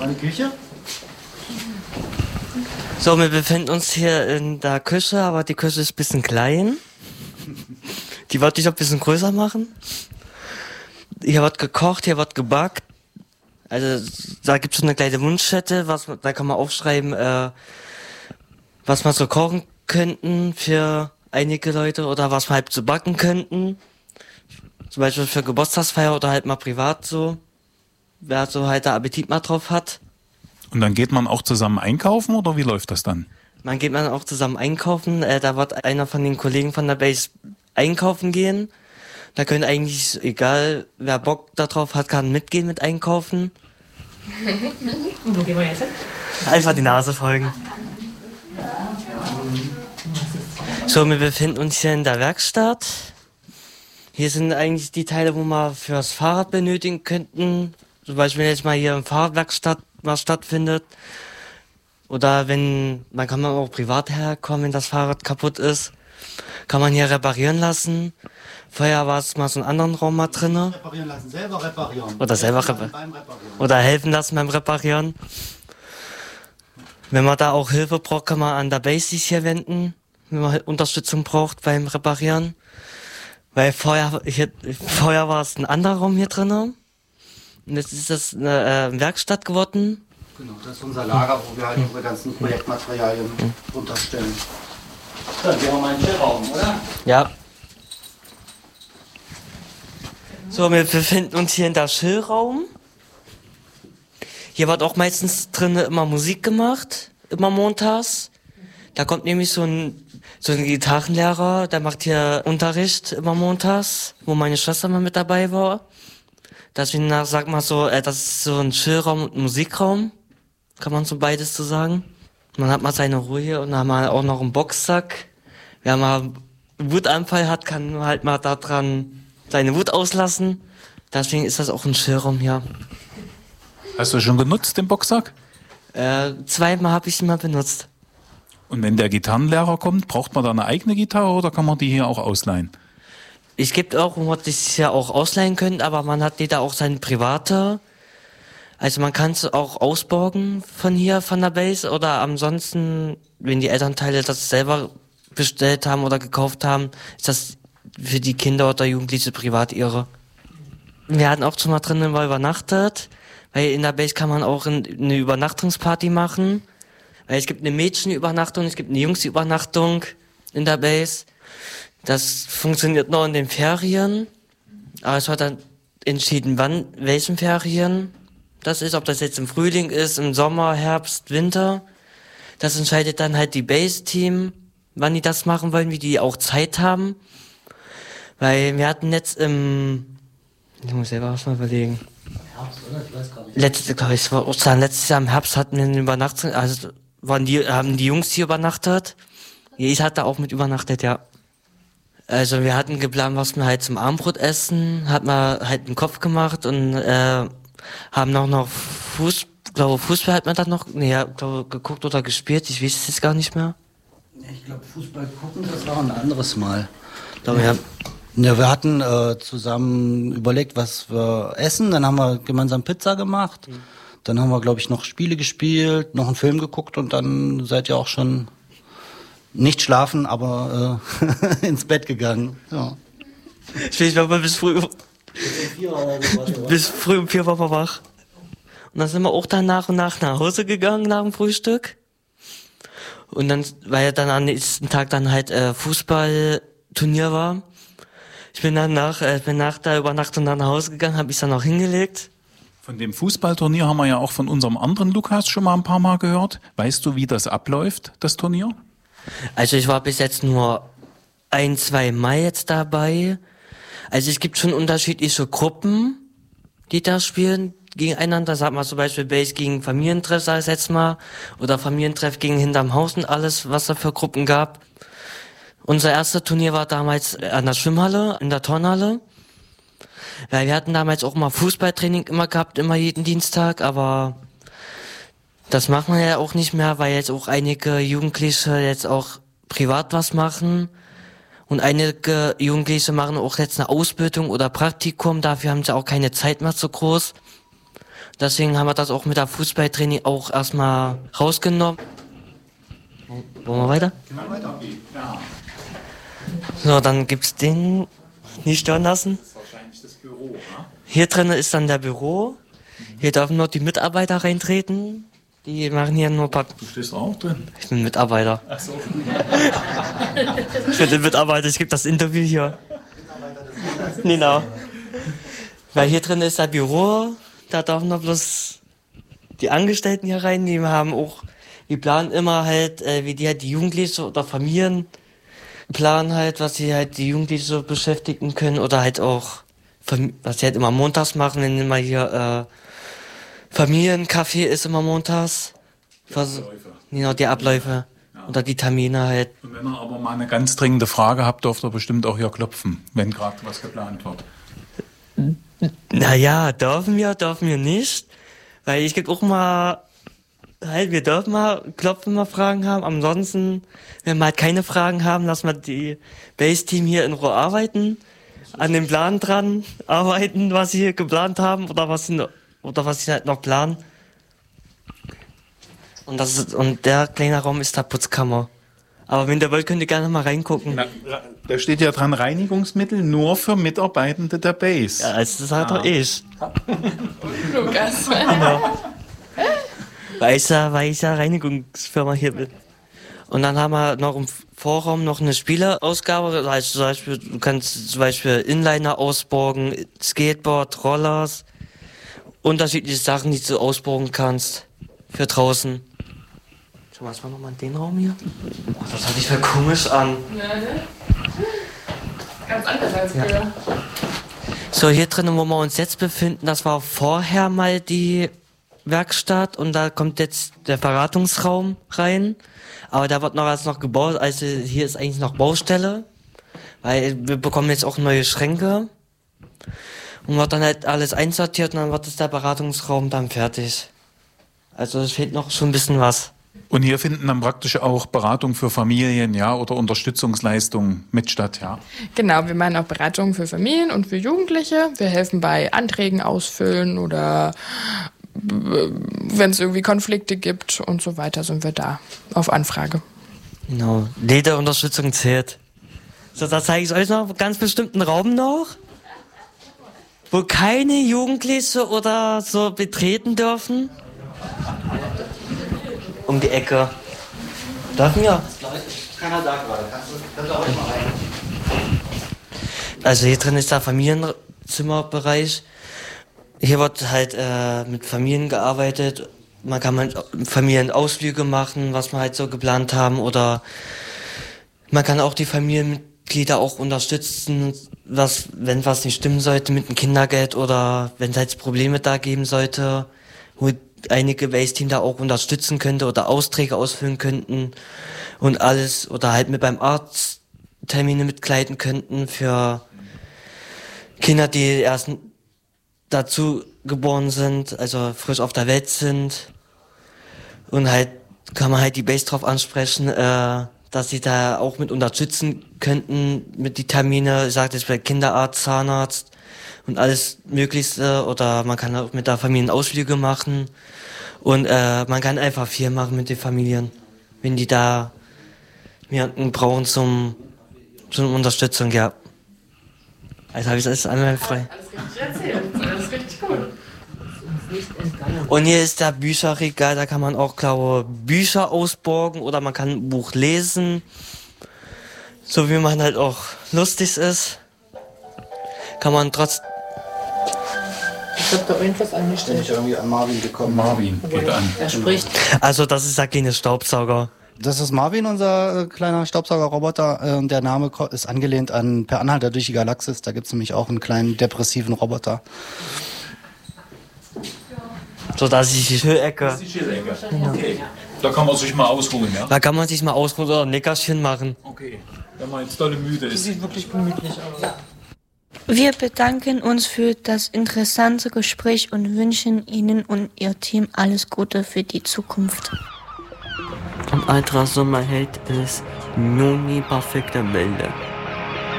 eine Küche. So, wir befinden uns hier in der Küche, aber die Küche ist ein bisschen klein. Die wollte ich auch ein bisschen größer machen. Hier wird gekocht, hier wird gebackt. Also da gibt es so eine kleine Wunschstätte, da kann man aufschreiben, was man so kochen könnten für einige Leute oder was wir halt so backen könnten. Zum Beispiel für Geburtstagsfeier oder halt mal privat so. Wer so halt da Appetit mal drauf hat. Und dann geht man auch zusammen einkaufen oder wie läuft das dann? Man geht auch zusammen einkaufen. Da wird einer von den Kollegen von der Base einkaufen gehen. Da können eigentlich, egal wer Bock darauf hat, kann mitgehen mit einkaufen. Wo gehen wir jetzt hin? Einfach die Nase folgen. So, wir befinden uns hier in der Werkstatt. Hier sind eigentlich die Teile, wo wir fürs Fahrrad benötigen könnten. Zum Beispiel, wenn jetzt mal hier im Fahrradwerkstatt was stattfindet. Oder man kann auch privat herkommen, wenn das Fahrrad kaputt ist. Kann man hier reparieren lassen. Vorher war es mal so einen anderen Raum mal drin. Reparieren lassen, selber reparieren. Oder selber reparieren. Oder helfen lassen beim Reparieren. Wenn man da auch Hilfe braucht, kann man an der Base sich hier wenden. Wenn man Unterstützung braucht beim Reparieren. Weil vorher war es ein anderer Raum hier drin. Und jetzt ist das eine Werkstatt geworden. Genau, das ist unser Lager, wo wir halt unsere ganzen Projektmaterialien unterstellen. Dann gehen wir mal in den Raum, oder? Ja. So, wir befinden uns hier in der Chillraum. Hier wird auch meistens drinnen immer Musik gemacht, immer montags. Da kommt nämlich so ein Gitarrenlehrer, der macht hier Unterricht immer montags, wo meine Schwester mal mit dabei war. Deswegen sagt man so, das ist so ein Chillraum und ein Musikraum. Kann man so beides so sagen. Man hat mal seine Ruhe hier und dann haben wir auch noch einen Boxsack. Wer mal einen Wutanfall hat, kann halt mal da dran seine Wut auslassen. Deswegen ist das auch ein Chillraum hier. Hast du schon genutzt, den Boxsack? 2-mal habe ich ihn mal benutzt. Und wenn der Gitarrenlehrer kommt, braucht man da eine eigene Gitarre oder kann man die hier auch ausleihen? Es gibt auch, wo man das ja auch ausleihen können, aber man hat da auch seine private. Also man kann es auch ausborgen von hier, von der Base, oder ansonsten, wenn die Elternteile das selber bestellt haben oder gekauft haben, ist das für die Kinder oder Jugendliche privat ihre. Wir hatten auch schon mal drinnen mal übernachtet, weil in der Base kann man auch eine Übernachtungsparty machen. Weil es gibt eine Mädchenübernachtung, es gibt eine Jungsübernachtung in der Base. Das funktioniert nur in den Ferien. Aber es wird dann entschieden, welchen Ferien das ist. Ob das jetzt im Frühling ist, im Sommer, Herbst, Winter. Das entscheidet dann halt die Base-Team, wann die das machen wollen, wie die auch Zeit haben. Weil wir hatten jetzt ich muss selber was mal überlegen. Herbst, oder? Ich weiß gar nicht. Letztes Jahr im Herbst hatten wir eine Übernachtung, also haben die Jungs hier übernachtet. Ich hatte auch mit übernachtet, ja. Also wir hatten geplant, was wir halt zum Abendbrot essen, hat man halt einen Kopf gemacht und haben noch Fußball hat man dann noch, geguckt oder gespielt, ich weiß es jetzt gar nicht mehr. Ich glaube, Fußball gucken, das war ein anderes Mal. Ja. Ja, wir hatten zusammen überlegt, was wir essen, dann haben wir gemeinsam Pizza gemacht, dann haben wir, glaube ich, noch Spiele gespielt, noch einen Film geguckt und dann seid ihr auch schon nicht schlafen, aber ins Bett gegangen. Ja. Ich war bis früh um 4 war wir wach. Und dann sind wir auch dann nach und nach Hause gegangen nach dem Frühstück. Und dann, weil ja dann am nächsten Tag dann halt Fußballturnier war. Ich bin nach der Übernachtung dann nach Hause gegangen, habe ich dann auch hingelegt. Von dem Fußballturnier haben wir ja auch von unserem anderen Lukas schon mal ein paar Mal gehört. Weißt du, wie das abläuft, das Turnier? Also ich war bis jetzt nur 1-2 Mal jetzt dabei. Also es gibt schon unterschiedliche Gruppen, die da spielen gegeneinander. Sag mal zum Beispiel Base gegen Familientreff, sag ich jetzt mal. Oder Familientreff gegen hinterm Haus und alles, was da für Gruppen gab. Unser erstes Turnier war damals an der Schwimmhalle, in der Turnhalle. Weil wir hatten damals auch mal Fußballtraining immer gehabt, immer jeden Dienstag, aber das macht man ja auch nicht mehr, weil jetzt auch einige Jugendliche jetzt auch privat was machen. Und einige Jugendliche machen auch jetzt eine Ausbildung oder Praktikum, dafür haben sie auch keine Zeit mehr so groß. Deswegen haben wir das auch mit der Fußballtraining auch erstmal rausgenommen. Wollen wir weiter? So, dann gibt's den nicht stören lassen. Das ist wahrscheinlich das Büro, ne? Hier drin ist dann der Büro. Hier dürfen nur die Mitarbeiter reintreten. Die machen hier nur Du stehst auch drin? Ich bin Mitarbeiter. Ach so. Ich bin Mitarbeiter, ich gebe das Interview hier. Genau. Weil hier drin ist das Büro, da dürfen nur bloß die Angestellten hier rein, die planen immer halt, wie die halt die Jugendlichen oder Familien planen halt, was sie halt die Jugendlichen so beschäftigen können oder halt auch, was sie halt immer montags machen, wenn immer hier, Familiencafé ist immer montags. Genau, die Abläufe. Ja. Oder die Termine halt. Und wenn ihr aber mal eine ganz dringende Frage habt, dürft ihr bestimmt auch hier klopfen, wenn gerade was geplant wird. Naja, dürfen wir nicht. Weil ich gebe auch mal, halt, wir dürfen mal klopfen, mal Fragen haben. Ansonsten, wenn wir halt keine Fragen haben, lassen wir die Base-Team hier in Ruhe arbeiten. An dem Plan dran arbeiten, was sie hier geplant haben oder was sie halt noch planen. Und der kleine Raum ist der Putzkammer. Aber wenn ihr wollt, könnt ihr gerne mal reingucken. Da steht ja dran, Reinigungsmittel nur für Mitarbeitende der Base. Ja, das sagt doch ich. Lukas. Weißer Reinigungsfirma hier bin. Und dann haben wir noch im Vorraum noch eine Spielerausgabe. Also zum Beispiel, du kannst zum Beispiel Inliner ausborgen, Skateboard, Rollers. Unterschiedliche Sachen, die du ausborgen kannst. Für draußen. Schau mal, was war nochmal in den Raum hier? Oh, das hört sich voll komisch an. Ja, ne? Ganz anders als früher. Ja. So, hier drinnen, wo wir uns jetzt befinden, das war vorher mal die Werkstatt und da kommt jetzt der Beratungsraum rein. Aber da wird noch alles noch gebaut, also hier ist eigentlich noch Baustelle. Weil wir bekommen jetzt auch neue Schränke. Und wird dann halt alles einsortiert und dann wird der Beratungsraum dann fertig. Also es fehlt noch schon ein bisschen was. Und hier finden dann praktisch auch Beratungen für Familien, ja, oder Unterstützungsleistungen mit statt, ja? Genau, wir machen auch Beratungen für Familien und für Jugendliche. Wir helfen bei Anträgen ausfüllen oder wenn es irgendwie Konflikte gibt und so weiter, sind wir da auf Anfrage. Genau, jede Unterstützung zählt. So, da zeige ich euch noch einen ganz bestimmten Raum noch, wo keine Jugendliche oder so betreten dürfen. Um die Ecke. Dürfen wir? Keiner da gerade. Kannst du auch mal rein. Also hier drin ist der Familienzimmerbereich. Hier wird halt mit Familien gearbeitet. Man kann mal Familienausflüge machen, was wir halt so geplant haben. Oder man kann auch die Familienmitglieder auch unterstützen, wenn was nicht stimmen sollte mit dem Kindergeld oder wenn es halt Probleme da geben sollte, wo einige Base-Team da auch unterstützen könnte oder Aufträge ausfüllen könnten und alles oder halt mit beim Arzt Termine mitgleiten könnten für Kinder, die erst dazu geboren sind, also frisch auf der Welt sind. Und halt kann man halt die Base drauf ansprechen, dass sie da auch mit unterstützen könnten mit die Termine, ich sagte jetzt bei Kinderarzt, Zahnarzt und alles Möglichste, oder man kann auch mit der Familie Ausflüge machen und man kann einfach viel machen mit den Familien, wenn die da jemanden brauchen zum Unterstützung, ja. Also habe ich das einmal frei. Alles richtig erzählt, alles richtig cool. Und hier ist der Bücherregal, da kann man auch, glaube ich, Bücher ausborgen oder man kann ein Buch lesen, so wie man halt auch lustig ist, kann man trotz... Ich hab da irgendwas angestellt. Bin ich irgendwie an Marvin gekommen. Marvin, geht an. Er spricht. Also das ist ja keine Staubsauger. Das ist Marvin, unser kleiner Staubsaugerroboter. Der Name ist angelehnt an Per Anhalter durch die Galaxis. Da gibt's nämlich auch einen kleinen depressiven Roboter. So, das ist die Schillecke. Das ist die Schillecke. Okay. Da kann man sich mal ausruhen, ja? Da kann man sich mal ausruhen oder ein Nickerchen machen. Okay. Wenn man jetzt dolle müde ist. Sieht wirklich gemütlich aus. Ja. Wir bedanken uns für das interessante Gespräch und wünschen Ihnen und Ihr Team alles Gute für die Zukunft. Und Ultrasommerheld ist Juni perfekte Bilder.